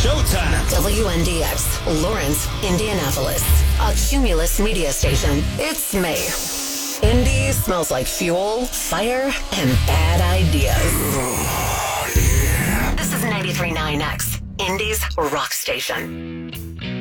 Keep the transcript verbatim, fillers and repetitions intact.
showtime. W N D X, Lawrence, Indianapolis. A Cumulus media station. It's May. Indy smells like fuel, fire, and bad ideas. This is ninety-three point nine X, Indy's rock station.